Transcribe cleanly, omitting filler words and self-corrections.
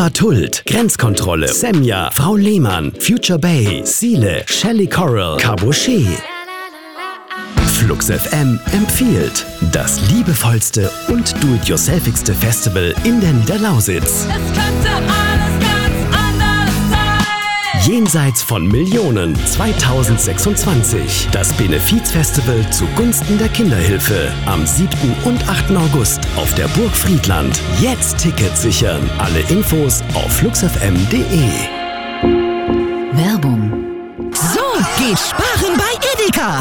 Papa Tult, Grenzkontrolle, Semja, Frau Lehmann, Future Bay, Siele, Shelly Coral, Caboché. Flux FM empfiehlt das liebevollste und do-it-yourselfigste Festival in der Niederlausitz. Es könnte alles ganz anders sein. Jenseits von Millionen 2026. Das Benefizfestival zugunsten der Kinderhilfe. Am 7. und 8. August auf der Burg Friedland. Jetzt Tickets sichern. Alle Infos auf fluxfm.de. Werbung. So geht Sparen bei Edeka.